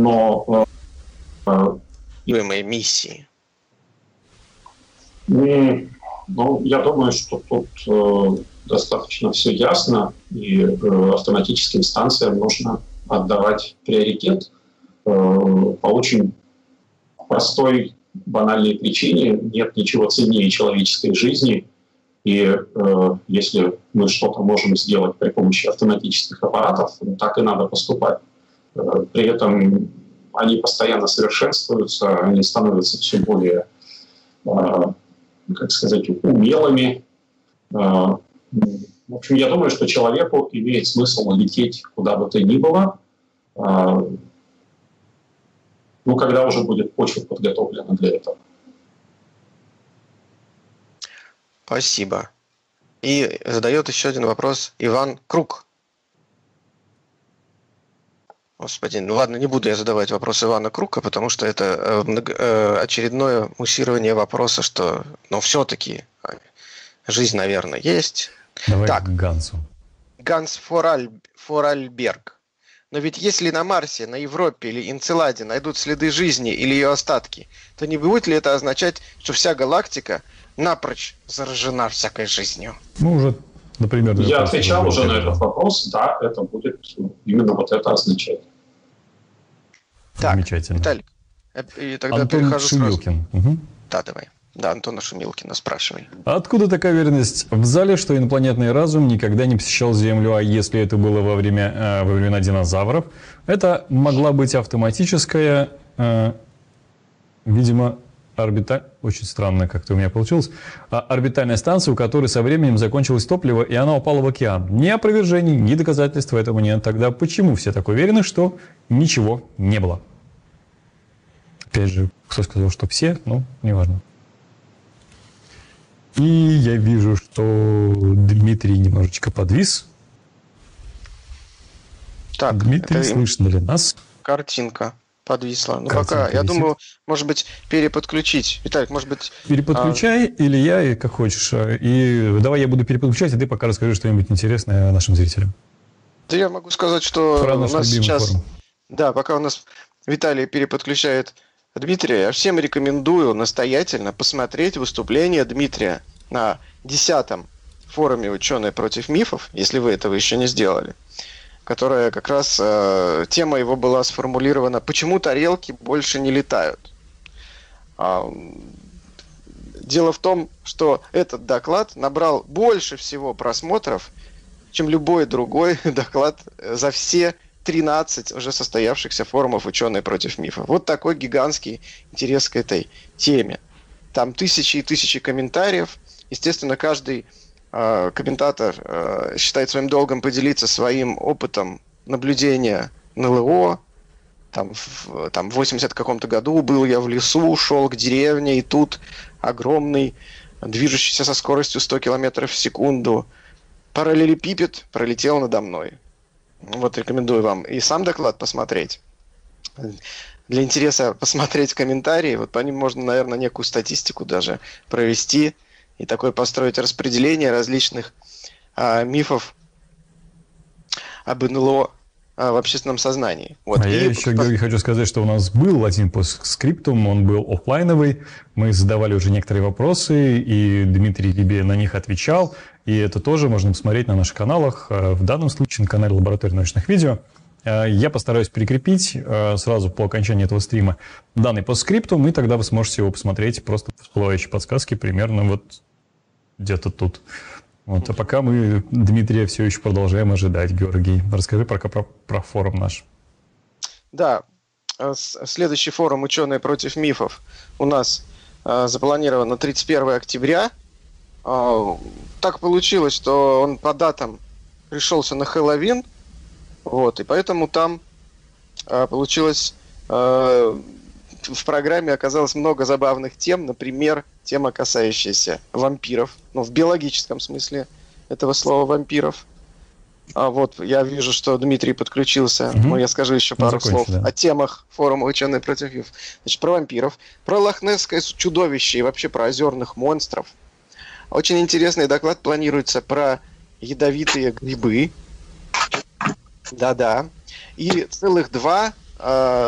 Но миссии? ну, я думаю, что тут достаточно все ясно, и автоматическим станциям нужно отдавать приоритет по очень простой, банальной причине. Нет ничего ценнее человеческой жизни, и если мы что-то можем сделать при помощи автоматических аппаратов, так и надо поступать. При этом они постоянно совершенствуются, они становятся все более, как сказать, умелыми. В общем, я думаю, что человеку имеет смысл лететь куда бы то ни было, ну, когда уже будет почва подготовлена для этого. Спасибо. И задает еще один вопрос Иван Круг. Господи, ну ладно, не буду я задавать вопрос Ивана Круга, потому что это очередное муссирование вопроса, что, ну, все-таки жизнь, наверное, есть. Давай так, к Гансу. Ганс Форальберг. Но ведь если на Марсе, на Европе или Энцеладе найдут следы жизни или ее остатки, то не будет ли это означать, что вся галактика напрочь заражена всякой жизнью? Ну, уже, например... Я отвечал уже на этот вопрос. Да, это будет именно вот это означать. Так, замечательно. Виталик, и тогда Антон перехожу Шумилкин. сразу. Угу. Да, давай. Да, Антона Шумилкина спрашивай. Откуда такая уверенность в зале, что инопланетный разум никогда не посещал Землю, а если это было во времена динозавров, это могла быть автоматическая, видимо, очень странно как-то у меня получилось, орбитальная станция, у которой со временем закончилось топливо, и она упала в океан. Ни опровержений, ни доказательств этому нет. Тогда почему все так уверены, что ничего не было? Опять же, кто сказал, что все, ну, неважно. И я вижу, что Дмитрий немножечко подвис. Так, Дмитрий, слышно ли нас? Картинка подвисла. Ну, Картинка пока, я висит. думаю, может быть, переподключить. Виталик, может быть... Переподключай, или я, и как хочешь. И давай я буду переподключать, а ты пока расскажи что-нибудь интересное нашим зрителям. Да я могу сказать, что Про у наш нас любимый сейчас... форум. Да, пока у нас Виталий переподключает Дмитрия, я всем рекомендую настоятельно посмотреть выступление Дмитрия на 10-м форуме «Ученые против мифов», если вы этого еще не сделали, которая как раз тема его была сформулирована «Почему тарелки больше не летают?». Дело в том, что этот доклад набрал больше всего просмотров, чем любой другой доклад за все 13 уже состоявшихся форумов «Ученые против мифов». Вот такой гигантский интерес к этой теме. Там тысячи и тысячи комментариев. Естественно, каждый комментатор считает своим долгом поделиться своим опытом наблюдения НЛО. Там в 80 каком-то году был я в лесу, шел к деревне, и тут огромный, движущийся со скоростью 100 км в секунду параллелепипед пролетел надо мной. Вот рекомендую вам и сам доклад посмотреть. Для интереса посмотреть комментарии, вот по ним можно, наверное, некую статистику даже провести и такое построить распределение различных мифов об НЛО в общественном сознании. Вот. Я еще, Георгий, хочу сказать, что у нас был один постскриптум, он был офлайновый, мы задавали уже некоторые вопросы, и Дмитрий тебе на них отвечал, и это тоже можно посмотреть на наших каналах, в данном случае на канале Лаборатории научных видео. Я постараюсь прикрепить сразу по окончании этого стрима данный постскриптум, и тогда вы сможете его посмотреть просто в всплывающей подсказке примерно вот где-то тут. Вот, а пока мы Дмитрия все еще продолжаем ожидать. Георгий, расскажи про форум наш. Да, следующий форум «Ученые против мифов» у нас запланирован на 31 октября. Так получилось, что он по датам пришелся на Хэллоуин, вот, и поэтому там получилось... В программе оказалось много забавных тем, например, тема, касающаяся вампиров, ну, в биологическом смысле этого слова вампиров. Вот, я вижу, что Дмитрий подключился, но я скажу еще пару слов о темах форума «Ученые против мифов». Значит, про вампиров, про лохнесское чудовище и вообще про озерных монстров. Очень интересный доклад планируется про ядовитые грибы. Да-да. И целых два